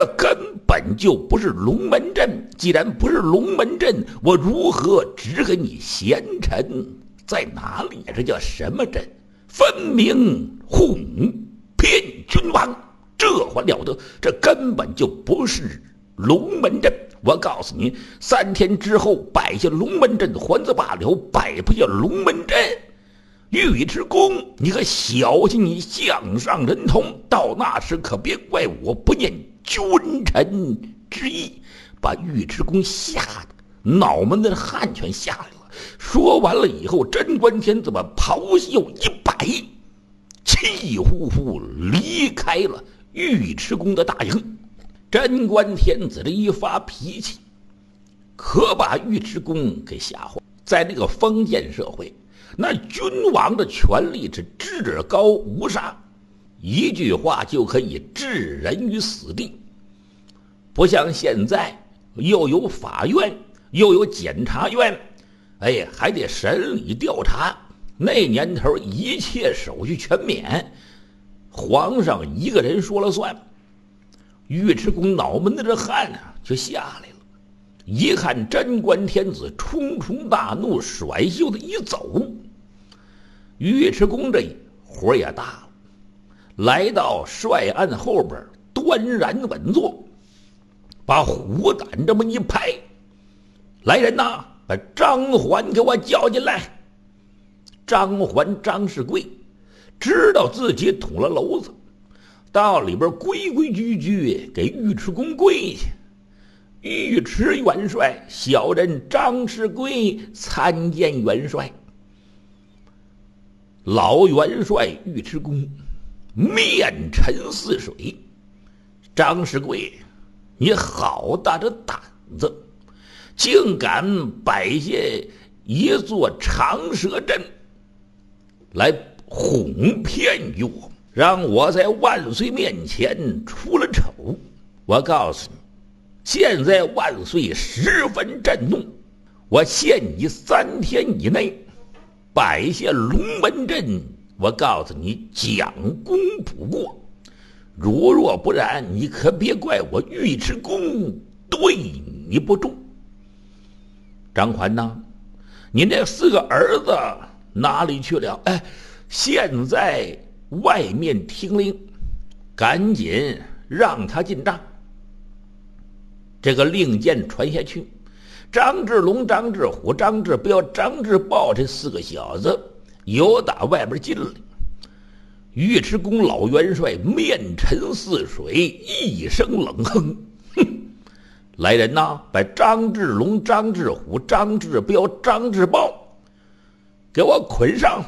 根本就不是龙门阵。既然不是龙门阵，我如何指给你贤臣在哪里？这叫什么阵？分明哄骗君王，这还了得？这根本就不是龙门阵。我告诉你，3天之后摆下龙门阵还则罢了，摆不下龙门阵，尉迟恭，你可小心你项上人头，到那时可别怪我不念君臣之义。把尉迟恭吓得脑门子的汗全下来了。说完了以后，贞观天子把袍袖一摆，气呼呼离开了尉迟恭的大营。贞观天子这一发脾气，可把尉迟恭给吓坏。在那个封建社会，那君王的权力是至高无上，一句话就可以置人于死地。不像现在又有法院又有检察院，还得审理调查。那年头一切手续全免，皇上一个人说了算。尉迟恭脑门子这汗就下来了，一看贞观天子冲冲大怒，甩袖子一走。尉迟恭这火也大了，来到帅案后边端然稳坐，把虎胆这么一拍：“来人呐，把张环给我叫进来。”张环张世贵知道自己捅了娄子，到里边规规矩矩给尉迟恭跪下：“尉迟元帅，小人张世贵参见元帅。”老元帅尉迟恭面沉似水：“张世贵，你好大的胆子，竟敢摆下一座长蛇阵来哄骗于我，让我在万岁面前出了丑。我告诉你，现在万岁十分震怒，我限你3天以内摆下龙门阵。我告诉你，将功补过，如若不然，你可别怪我尉迟恭对你不忠。张环呐，你那4个儿子哪里去了？现在外面听令，赶紧让他进帐。这个令箭传下去，张志龙、张志虎、张志彪、张志豹这4个小子由打外边进来。尉迟恭老元帅面沉似水，一声冷哼：“哼！来人呐，把张志龙、张志虎、张志彪、张志豹给我捆上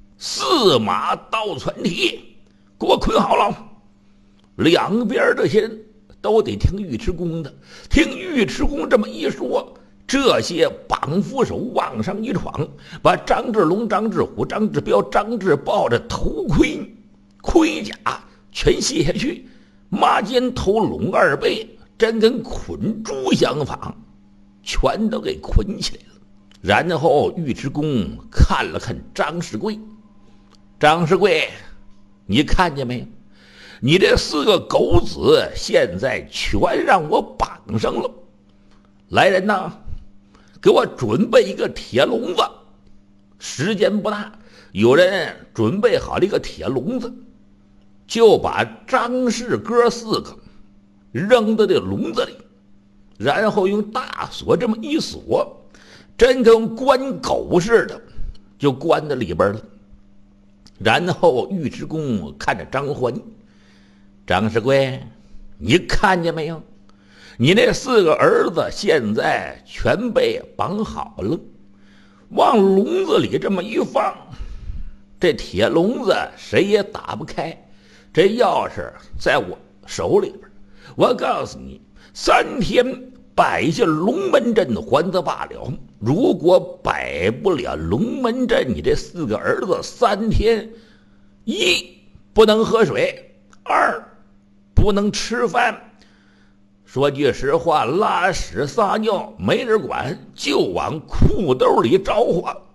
4马倒船蹄，给我捆好了。两边这些人都得听尉迟恭的。听尉迟恭这么一说，这些绑缚手往上一闯，把张志龙、张志虎、张志彪、张志豹的头盔、盔甲全卸下去，马肩头拢2倍，真跟捆猪相仿，全都给捆起来了。然后尉迟恭看了看张世贵：“张世贵，你看见没有？你这4个狗子现在全让我绑上了。来人呐，给我准备一个铁笼子。”时间不大，有人准备好了一个铁笼子，就把张氏哥4个扔到这笼子里，然后用大锁这么一锁，真跟关狗似的，就关在里边了。然后尉迟恭看着张环：“张世贵，你看见没有？你那4个儿子现在全被绑好了，往笼子里这么一放，这铁笼子谁也打不开，这钥匙在我手里边。我告诉你，3天摆下龙门阵还则罢了，如果摆不了龙门阵，你这4个儿子3天：1不能喝水，2不能吃饭。说句实话，拉屎撒尿没人管，就往裤兜里招呼。